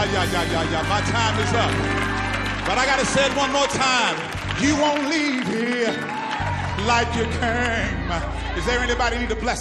Yeah. My time is up. But I got to say it one more time. You won't leave here like you came. Is there anybody need a blessing?